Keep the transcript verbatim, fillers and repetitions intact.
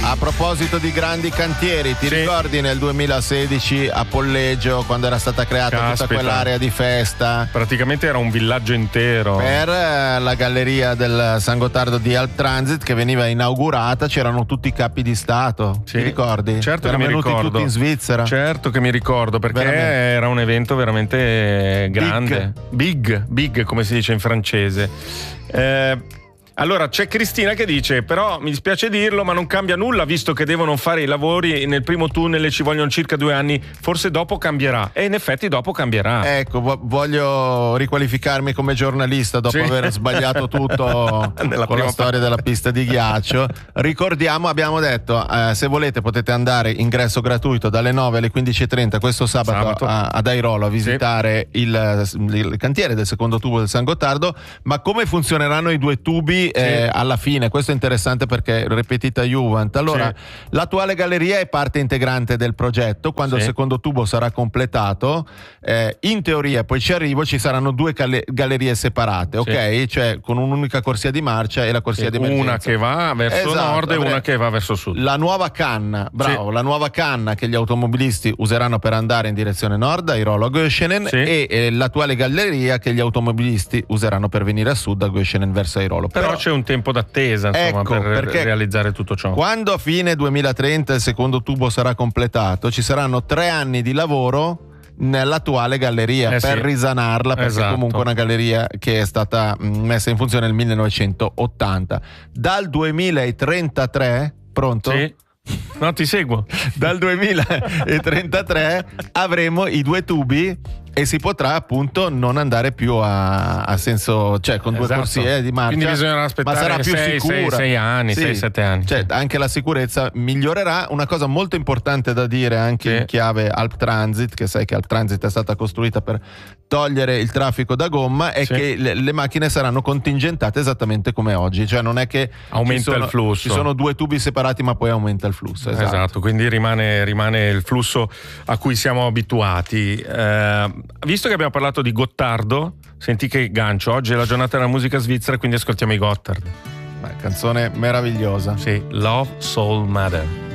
A proposito di grandi cantieri, ti Sì. ricordi nel duemilasedici a Polleggio quando era stata creata Caspita. tutta quell'area di festa Praticamente era un villaggio intero. per eh, la galleria del San Gottardo di Alp Transit che veniva inaugurata, c'erano tutti i capi di Stato, Sì. ti ricordi? Certo Erano che mi venuti ricordo. tutti in Svizzera. Certo che mi ricordo, perché Veramente. era un evento veramente grande. Big, big, come si dice in francese. Eh, allora c'è Cristina che dice: però mi dispiace dirlo, ma non cambia nulla visto che devono fare i lavori nel primo tunnel e ci vogliono circa due anni, forse dopo cambierà. E in effetti dopo cambierà. Ecco, vo- voglio riqualificarmi come giornalista dopo Sì. aver sbagliato tutto Nella con prima la storia della pista di ghiaccio. Ricordiamo, abbiamo detto, eh, se volete potete andare ingresso gratuito dalle nove alle quindici e trenta questo sabato, Sabato. a- ad Airolo a visitare il, il cantiere del secondo tubo del San Gottardo. Ma come funzioneranno i due tubi eh, alla fine? Questo è interessante perché ripetita Juvent. Allora, Sì. l'attuale galleria è parte integrante del progetto. Quando Sì. il secondo tubo sarà completato, eh, in teoria, poi ci arrivo, ci saranno due galle- gallerie separate, ok? Cioè con un'unica corsia di marcia e la corsia Sì, di emergenza. una che va verso Esatto, nord e perché una che va verso sud. La nuova canna, bravo, la nuova canna che gli automobilisti useranno per andare in direzione nord, a Airolo a Göschenen, Sì. e eh, l'attuale galleria che gli automobilisti useranno per venire a sud, a Göschenen verso Airolo. Però, c'è un tempo d'attesa, insomma, Ecco, per perché realizzare tutto ciò. quando a fine duemilatrenta il secondo tubo sarà completato, ci saranno tre anni di lavoro nell'attuale galleria Eh per sì. risanarla, perché Esatto. comunque è una galleria che è stata mh, messa in funzione nel millenovecentottanta. Dal duemilatrentatré, pronto? Sì. No, ti seguo. Dal duemilatrentatré avremo i due tubi e si potrà appunto non andare più a, a senso, cioè con due Esatto. corsie di marcia, Quindi bisognerà aspettare ma sarà più sei, sicura. sei, sei anni, sei, sette anni. Cioè, anche la sicurezza migliorerà. Una cosa molto importante da dire anche Sì. in chiave Alp Transit, che sai che Alp Transit è stata costruita per togliere il traffico da gomma, è Sì. che le, le macchine saranno contingentate esattamente come oggi, cioè non è che Aumenta ci sono, il flusso. ci sono due tubi separati ma poi aumenta il flusso. Esatto. Esatto, quindi rimane, rimane il flusso a cui siamo abituati. Eh, visto che abbiamo parlato di Gottardo, senti che gancio, oggi è la giornata della musica svizzera, quindi ascoltiamo i Gotthard. Beh, canzone meravigliosa. Sì, Love Soul Mother.